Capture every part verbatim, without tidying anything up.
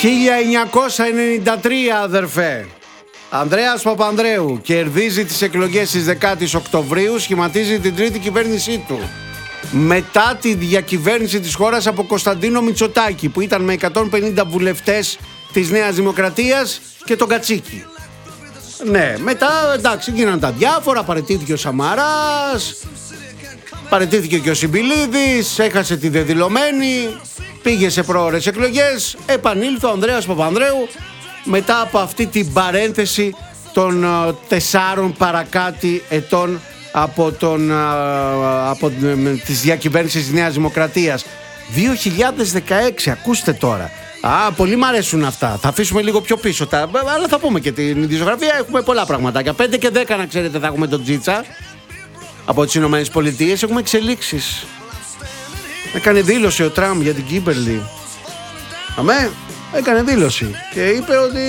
χίλια εννιακόσια ενενήντα τρία, αδερφέ. Ανδρέας Παπανδρέου κερδίζει τις εκλογές στις δέκα Οκτωβρίου, σχηματίζει την τρίτη κυβέρνησή του. Μετά τη διακυβέρνηση της χώρας από Κωνσταντίνο Μητσοτάκη, που ήταν με εκατόν πενήντα βουλευτές της Νέας Δημοκρατίας και τον Κατσίκη. Ναι, μετά εντάξει γίνανε τα διάφορα, παραιτήθηκε ο Σαμαράς, παραιτήθηκε και ο Συμπιλίδης, έχασε τη δεδηλωμένη, πήγε σε προώρες εκλογές, επανήλθε ο Ανδρέας Παπανδρέου μετά από αυτή την παρένθεση των uh, τεσσάρων παρακάτι ετών από, τον, uh, από uh, τις διακυβέρνησεις της Νέας Δημοκρατίας. δύο χιλιάδες δεκαέξι, ακούστε τώρα. Α, πολύ μ' αρέσουν αυτά. Θα αφήσουμε λίγο πιο πίσω τα, αλλά θα πούμε και την ειδησιογραφία. Έχουμε πολλά πραγματάκια. πέντε και δέκα να ξέρετε θα έχουμε τον Τζίτσα από τις Ηνωμένες Πολιτείες. Έχουμε εξελίξεις. Έκανε δήλωση ο Τραμπ για την Κίμπερλι. Αμέ, έκανε δήλωση και είπε ότι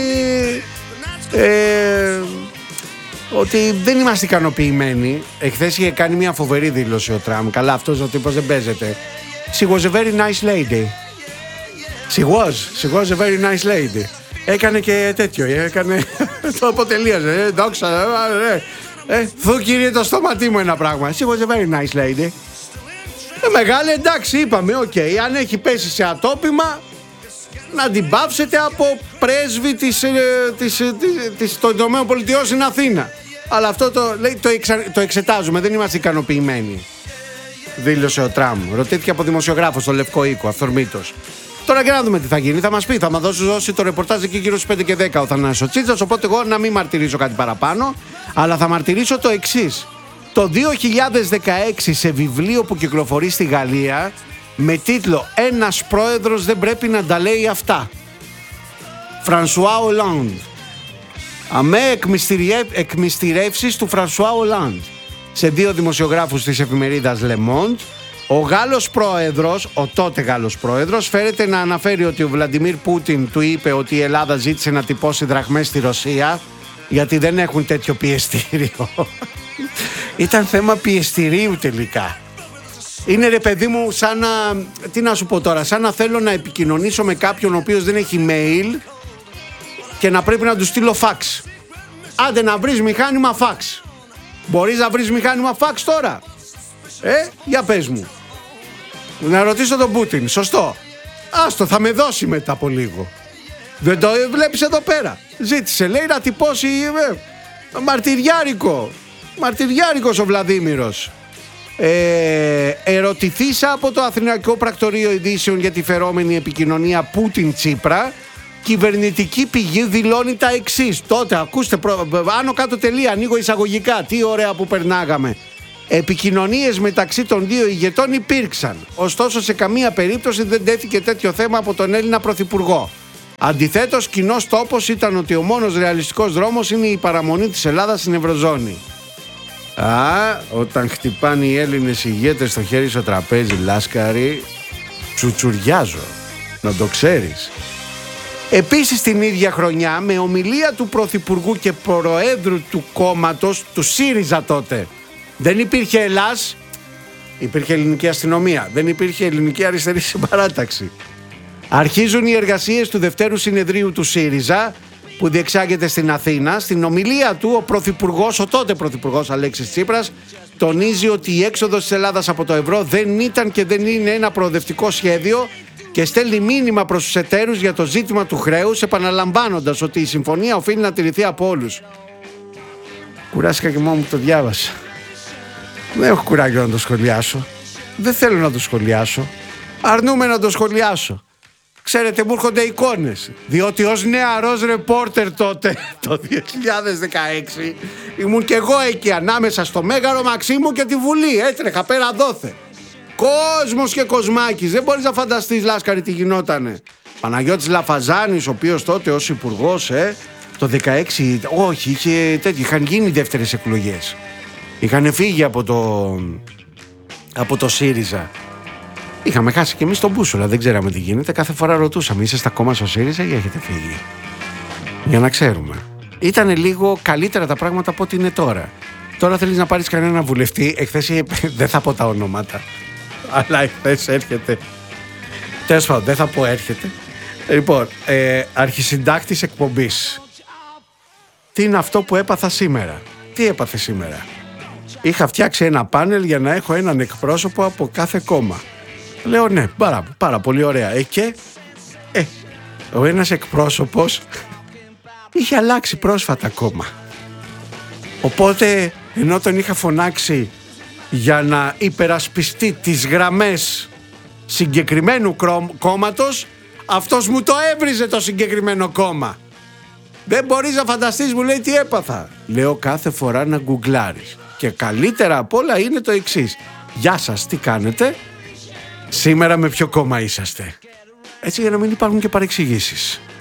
ε, ότι δεν είμαστε ικανοποιημένοι. Εχθές είχε κάνει μια φοβερή δήλωση ο Τραμπ. Καλά, αυτός ο τύπος δεν παίζεται. She was a very nice lady. She was, she was a very nice lady. Έκανε και τέτοιο, έκανε, το αποτελείωσε, δόξα, ε, ε, θου κύριε το στόματί μου ένα πράγμα. She was a very nice lady. Ε, μεγάλη, εντάξει, είπαμε, οκ, okay, αν έχει πέσει σε ατόπιμα, να την πάψετε από πρέσβη της, ε, της, ε, της, της, των Ηνωμένων Πολιτειών στην Αθήνα. Αλλά αυτό το, λέει, το, εξα, το εξετάζουμε, δεν είμαστε ικανοποιημένοι. Δήλωσε ο Τραμπ. Ρωτήθηκε από δημοσιογράφο στο Λευκό Οίκο, αυθορμήτως. Τώρα και να δούμε τι θα γίνει. Θα μας πει, θα μας δώσει, δώσει το ρεπορτάζ εκεί γύρω στις πέντε και δέκα ο Θανάσης Τσίτσας. Οπότε εγώ να μην μαρτυρήσω κάτι παραπάνω, αλλά θα μαρτυρήσω το εξής. Το δύο χιλιάδες δεκαέξι, σε βιβλίο που κυκλοφορεί στη Γαλλία με τίτλο «Ένας πρόεδρος δεν πρέπει να τα λέει αυτά», Φρανσουά Ολάντ. Αμέ εκμυστηρεύσεις του Φρανσουά Ολάντ. Σε δύο δημοσιογράφους της εφημερίδας Le Monde, ο Γάλλος πρόεδρος, ο τότε Γάλλος πρόεδρος, φέρεται να αναφέρει ότι ο Βλαντιμίρ Πούτιν του είπε ότι η Ελλάδα ζήτησε να τυπώσει δραχμές στη Ρωσία γιατί δεν έχουν τέτοιο πιεστήριο. Ήταν θέμα πιεστηρίου τελικά. Είναι, ρε παιδί μου, σαν να, τι να σου πω τώρα, σαν να θέλω να επικοινωνήσω με κάποιον ο οποίος δεν έχει mail και να πρέπει να του στείλω φάξ. Άντε να βρεις μηχάνημα φάξ. Μπορείς να βρεις μηχάνημα φάξ τώρα? Ε, για πες μου. Να ρωτήσω τον Πούτιν, σωστό. Άστο, θα με δώσει μετά από λίγο. Δεν το βλέπεις εδώ πέρα. Ζήτησε, λέει, να τυπώσει ε, μαρτυριάρικο. Μαρτυριάρικος ο Βλαδίμηρος. Ε, ερωτηθήσα από το Αθηναϊκό Πρακτορείο Ειδήσεων για τη φερόμενη επικοινωνία Πούτιν-Τσίπρα, κυβερνητική πηγή δηλώνει τα εξής. Τότε, ακούστε, προ... άνω κάτω τελεία, ανοίγω εισαγωγικά, τι ωραία που περνάγαμε. Επικοινωνίες μεταξύ των δύο ηγετών υπήρξαν. Ωστόσο, σε καμία περίπτωση δεν τέθηκε τέτοιο θέμα από τον Έλληνα Πρωθυπουργό. Αντιθέτως, κοινός τόπος ήταν ότι ο μόνος ρεαλιστικός δρόμος είναι η παραμονή της Ελλάδας στην Ευρωζώνη. Α, όταν χτυπάνε οι Έλληνες ηγέτες στο χέρι στο τραπέζι, Λάσκαρη, τσουτσουριάζω, να το ξέρεις. Επίσης την ίδια χρονιά, με ομιλία του Πρωθυπουργού και Προέδρου του κόμματος, του ΣΥΡΙΖΑ τότε, δεν υπήρχε Ελλάς, υπήρχε ελληνική αστυνομία, δεν υπήρχε ελληνική αριστερή συμπαράταξη. Αρχίζουν οι εργασίες του Δευτέρου Συνεδρίου του ΣΥΡΙΖΑ, που διεξάγεται στην Αθήνα. Στην ομιλία του, ο Πρωθυπουργός, ο τότε Πρωθυπουργός Αλέξης Τσίπρας, τονίζει ότι η έξοδος της Ελλάδας από το ευρώ δεν ήταν και δεν είναι ένα προοδευτικό σχέδιο και στέλνει μήνυμα προς τους εταίρους για το ζήτημα του χρέους, επαναλαμβάνοντας ότι η συμφωνία οφείλει να τηρηθεί από όλους. Κουράστηκα και μόνο μου το διάβασα. Δεν έχω κουράγιο να το σχολιάσω. Δεν θέλω να το σχολιάσω. Αρνούμαι να το σχολιάσω. Ξέρετε, μου έρχονται εικόνες, διότι ως νεαρός ρεπόρτερ τότε, το δύο χιλιάδες δεκαέξι, ήμουν και εγώ εκεί ανάμεσα στο Μέγαρο Μαξίμου και τη Βουλή, έτρεχα πέρα δόθε. Κόσμος και κοσμάκης, δεν μπορείς να φανταστείς, Λάσκαρη, τι γινότανε. Παναγιώτης Λαφαζάνης, ο οποίος τότε ως υπουργός, ε, το δεκαέξι, όχι, είχε τέτοιο, είχαν γίνει δεύτερες εκλογές. Είχαν φύγει από το, από το ΣΥΡΙΖΑ. Είχαμε χάσει και εμείς τον μπούσουλα, δεν ξέραμε τι γίνεται. Κάθε φορά ρωτούσαμε, είστε ακόμα στο ΣΥΡΙΖΑ ή έχετε φύγει? Για να ξέρουμε. Ήτανε λίγο καλύτερα τα πράγματα από ό,τι είναι τώρα. Τώρα θέλεις να πάρεις κανένα βουλευτή. Εχθές, δεν θα πω τα ονόματα, αλλά εχθές έρχεται. Τέλος πάντων, δεν θα πω έρχεται. Λοιπόν, ε, αρχισυντάκτης εκπομπής. Τι είναι αυτό που έπαθα σήμερα? Τι έπαθε σήμερα? Είχα φτιάξει ένα πάνελ για να έχω έναν εκπρόσωπο από κάθε κόμμα. Λέω ναι, πάρα, πάρα πολύ ωραία. Ε, και ε, ο ένας εκπρόσωπος είχε αλλάξει πρόσφατα κόμμα. Οπότε ενώ τον είχα φωνάξει για να υπερασπιστεί τις γραμμές συγκεκριμένου κόμματος, αυτός μου το έβριζε το συγκεκριμένο κόμμα. Δεν μπορείς να φανταστείς, μου λέει, τι έπαθα. Λέω κάθε φορά να γκουγκλάρεις. Και καλύτερα απ' όλα είναι το εξής. Γεια σας, τι κάνετε? Σήμερα με ποιο κόμμα είσαστε? Έτσι, για να μην υπάρχουν και παρεξηγήσεις.